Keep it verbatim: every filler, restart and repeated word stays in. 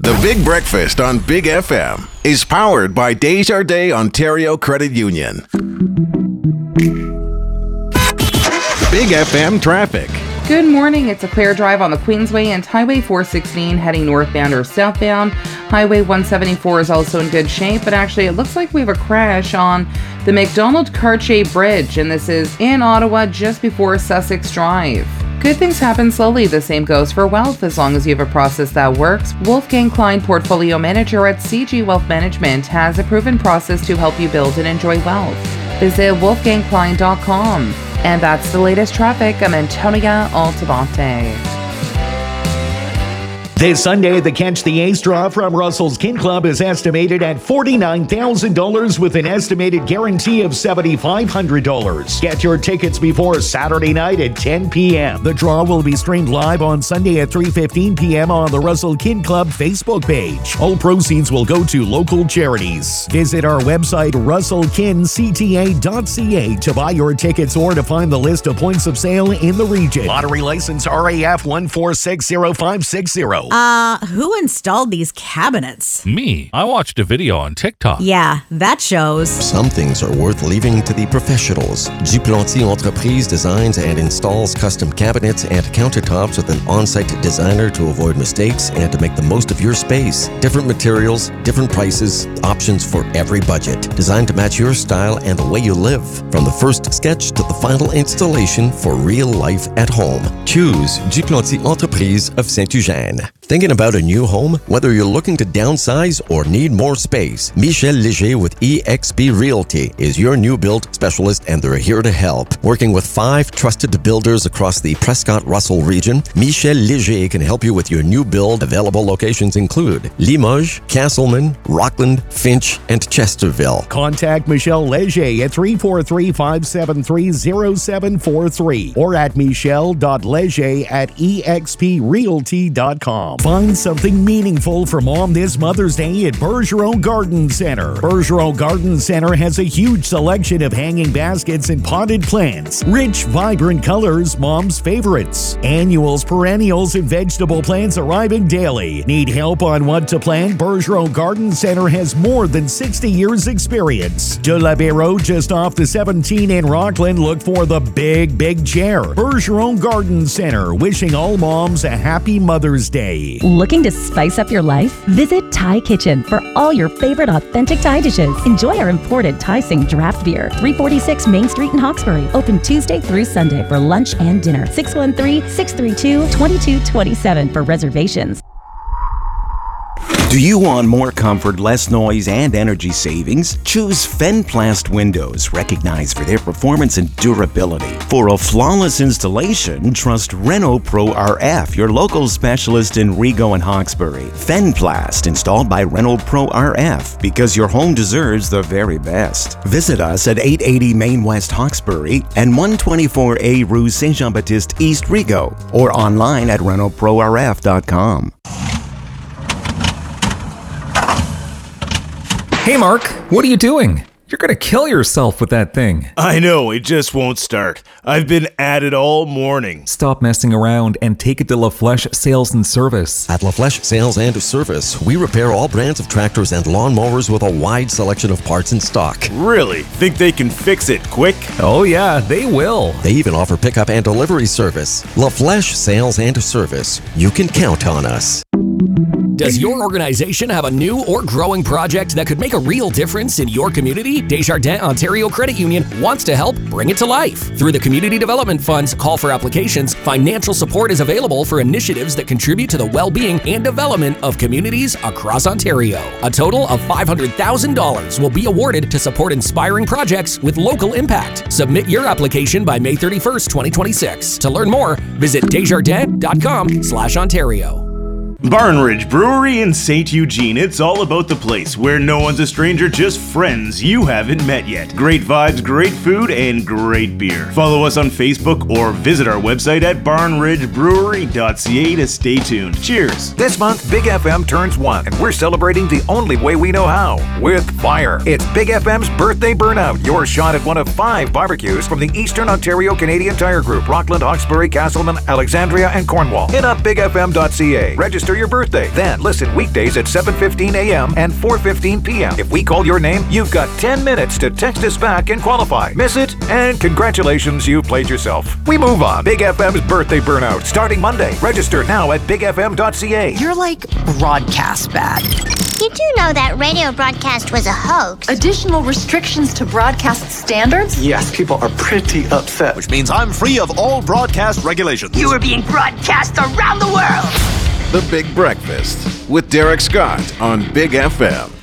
The Big Breakfast on Big F M is powered by Desjardins Ontario Credit Union. Big F M traffic. Good morning. It's a clear drive on the Queensway and Highway four sixteen heading northbound or southbound. Highway one seventy-four is also in good shape, but actually it looks like we have a crash on the McDonald-Cartier Bridge, and this is in Ottawa just before Sussex Drive. Good things happen slowly. The same goes for wealth, as long as you have a process that works. Wolfgang Klein, Portfolio Manager at C G Wealth Management, has a proven process to help you build and enjoy wealth. Visit wolfgang klein dot com. And that's the latest traffic. I'm Antonia Altabate. This Sunday, the Catch the Ace draw from Russell's Kin Club is estimated at forty-nine thousand dollars with an estimated guarantee of seven thousand five hundred dollars. Get your tickets before Saturday night at ten p.m. The draw will be streamed live on Sunday at three fifteen p.m. on the Russell Kin Club Facebook page. All proceeds will go to local charities. Visit our website, russell kin c t a dot c a, to buy your tickets or to find the list of points of sale in the region. Lottery license R A F one four six zero five six zero. Uh, who installed these cabinets? Me. I watched a video on TikTok. Yeah, that shows. Some things are worth leaving to the professionals. Duplanty Entreprise designs and installs custom cabinets and countertops with an on-site designer to avoid mistakes and to make the most of your space. Different materials, different prices, options for every budget. Designed to match your style and the way you live. From the first sketch to the final installation for real life at home. Choose Duplanty Entreprise of Saint-Eugène. Thinking about a new home? Whether you're looking to downsize or need more space, Michel Léger with E X P Realty is your new build specialist, and they're here to help. Working with five trusted builders across the Prescott-Russell region, Michel Léger can help you with your new build. Available locations include Limoges, Castleman, Rockland, Finch, and Chesterville. Contact Michel Léger at three four three, five seven three, zero seven four three or at michel dot leger at e x p realty dot com. Find something meaningful for Mom this Mother's Day at Bergeron Garden Center. Bergeron Garden Center has a huge selection of hanging baskets and potted plants. Rich, vibrant colors, Mom's favorites. Annuals, perennials, and vegetable plants arriving daily. Need help on what to plant? Bergeron Garden Center has more than sixty years experience. De La Béraud, just off the seventeen in Rockland. Look for the big, big chair. Bergeron Garden Center, wishing all moms a happy Mother's Day. Looking to spice up your life? Visit Thai Kitchen for all your favorite authentic Thai dishes. Enjoy our imported Thai Sing draft beer. three forty-six Main Street in Hawkesbury. Open Tuesday through Sunday for lunch and dinner. six one three, six three two, two two two seven for reservations. Do you want more comfort, less noise, and energy savings? Choose Fenplast Windows, recognized for their performance and durability. For a flawless installation, trust Renault Pro R F, your local specialist in Rigaud and Hawkesbury. Fenplast, installed by Renault Pro R F, because your home deserves the very best. Visit us at eight eighty Main West Hawkesbury and one twenty-four A Rue Saint-Jean-Baptiste East Rigaud, or online at renault pro r f dot com. Hey Mark, what are you doing? You're gonna kill yourself with that thing. I know, it just won't start. I've been at it all morning. Stop messing around and take it to La Flèche Sales and Service. At La Flèche Sales and Service, we repair all brands of tractors and lawnmowers with a wide selection of parts in stock. Really? Think they can fix it quick? Oh yeah, they will. They even offer pickup and delivery service. La Flèche Sales and Service. You can count on us. Does your organization have a new or growing project that could make a real difference in your community? Desjardins Ontario Credit Union wants to help bring it to life. Through the Community Development Fund's call for applications, financial support is available for initiatives that contribute to the well-being and development of communities across Ontario. A total of five hundred thousand dollars will be awarded to support inspiring projects with local impact. Submit your application by May thirty-first, twenty twenty-six. To learn more, visit desjardins.com slash Ontario. Barn Ridge Brewery in Saint Eugene. It's all about the place where no one's a stranger, just friends you haven't met yet. Great vibes, great food, and great beer. Follow us on Facebook or visit our website at barn ridge brewery dot c a to stay tuned. Cheers. This month, Big F M turns one, and we're celebrating the only way we know how, with fire. It's Big F M's Birthday Burnout, your shot at one of five barbecues from the Eastern Ontario Canadian Tire Group, Rockland, Hawkesbury, Castleman, Alexandria, and Cornwall. Hit up big f m dot c a. Register register your birthday. Then listen weekdays at seven fifteen a.m. and four fifteen p.m. If we call your name, you've got ten minutes to text us back and qualify. Miss it? And congratulations, you played yourself. We move on. Big F M's Birthday Burnout, starting Monday. Register now at big f m dot c a. You're like broadcast bad. You do know that radio broadcast was a hoax. Additional restrictions to broadcast standards? Yes, people are pretty upset. Which means I'm free of all broadcast regulations. You are being broadcast around the world. The Big Breakfast with Derek Scott on Big F M.